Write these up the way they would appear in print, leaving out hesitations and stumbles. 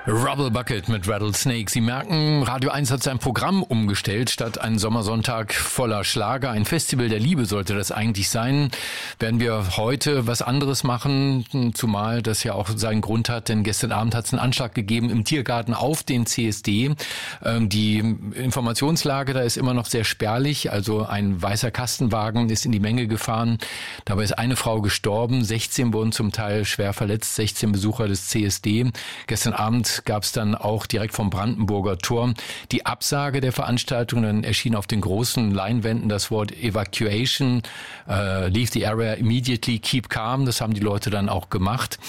Rubble Bucket mit Rattlesnake. Sie merken, Radio 1 hat sein Programm umgestellt. Statt einen Sommersonntag voller Schlager, ein Festival der Liebe sollte das eigentlich sein, werden wir heute was anderes machen, zumal das ja auch seinen Grund hat, denn gestern Abend hat es einen Anschlag gegeben im Tiergarten auf den CSD. Die Informationslage da ist immer noch sehr spärlich, also ein weißer Kastenwagen ist in die Menge gefahren. Dabei ist eine Frau gestorben, 16 wurden zum Teil schwer verletzt, 16 Besucher des CSD. Gestern Abend gab es dann auch direkt vom Brandenburger Tor die Absage der Veranstaltung. Dann erschien auf den großen Leinwänden das Wort Evacuation, leave the area immediately, keep calm. Das haben die Leute dann auch gemacht.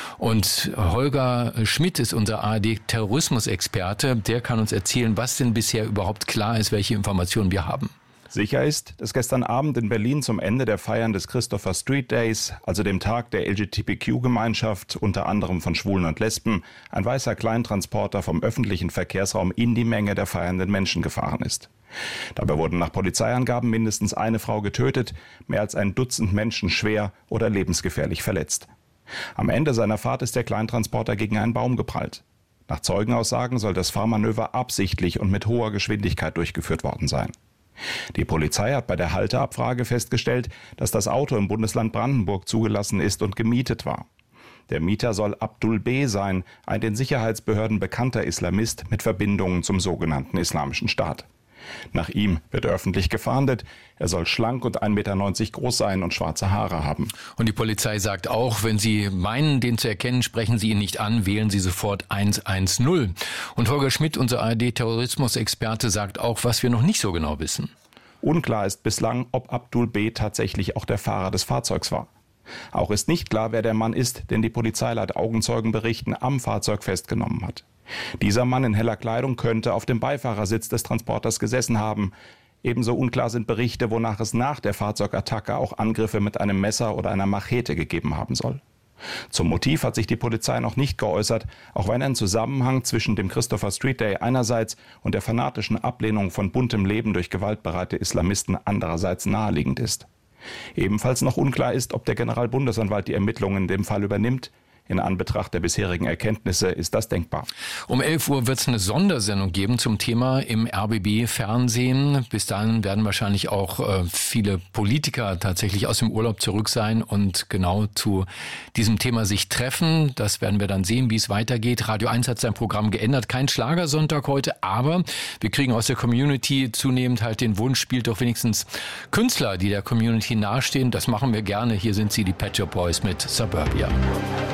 Und Holger Schmidt ist unser ARD-Terrorismusexperte. Der kann uns erzählen, was denn bisher überhaupt klar ist, welche Informationen wir haben. Sicher ist, dass gestern Abend in Berlin zum Ende der Feiern des Christopher Street Days, also dem Tag der LGBTQ-Gemeinschaft, unter anderem von Schwulen und Lesben, ein weißer Kleintransporter vom öffentlichen Verkehrsraum in die Menge der feiernden Menschen gefahren ist. Dabei wurden nach Polizeiangaben mindestens eine Frau getötet, mehr als ein Dutzend Menschen schwer oder lebensgefährlich verletzt. Am Ende seiner Fahrt ist der Kleintransporter gegen einen Baum geprallt. Nach Zeugenaussagen soll das Fahrmanöver absichtlich und mit hoher Geschwindigkeit durchgeführt worden sein. Die Polizei hat bei der Halteabfrage festgestellt, dass das Auto im Bundesland Brandenburg zugelassen ist und gemietet war. Der Mieter soll Abdul B. sein, ein den Sicherheitsbehörden bekannter Islamist mit Verbindungen zum sogenannten Islamischen Staat. Nach ihm wird öffentlich gefahndet. Er soll schlank und 1,90 Meter groß sein und schwarze Haare haben. Und die Polizei sagt auch, wenn Sie meinen, den zu erkennen, sprechen Sie ihn nicht an, wählen Sie sofort 110. Und Holger Schmidt, unser ARD-Terrorismusexperte, sagt auch, was wir noch nicht so genau wissen. Unklar ist bislang, ob Abdul B. tatsächlich auch der Fahrer des Fahrzeugs war. Auch ist nicht klar, wer der Mann ist, den die Polizei laut Augenzeugenberichten am Fahrzeug festgenommen hat. Dieser Mann in heller Kleidung könnte auf dem Beifahrersitz des Transporters gesessen haben. Ebenso unklar sind Berichte, wonach es nach der Fahrzeugattacke auch Angriffe mit einem Messer oder einer Machete gegeben haben soll. Zum Motiv hat sich die Polizei noch nicht geäußert, auch wenn ein Zusammenhang zwischen dem Christopher Street Day einerseits und der fanatischen Ablehnung von buntem Leben durch gewaltbereite Islamisten andererseits naheliegend ist. Ebenfalls noch unklar ist, ob der Generalbundesanwalt die Ermittlungen in dem Fall übernimmt. In Anbetracht der bisherigen Erkenntnisse ist das denkbar. Um 11 Uhr wird es eine Sondersendung geben zum Thema im RBB-Fernsehen. Bis dahin werden wahrscheinlich auch viele Politiker tatsächlich aus dem Urlaub zurück sein und genau zu diesem Thema sich treffen. Das werden wir dann sehen, wie es weitergeht. Radio 1 hat sein Programm geändert. Kein Schlagersonntag heute, aber wir kriegen aus der Community zunehmend halt den Wunsch, spielt doch wenigstens Künstler, die der Community nahestehen. Das machen wir gerne. Hier sind sie, die Pet Shop Boys mit Suburbia.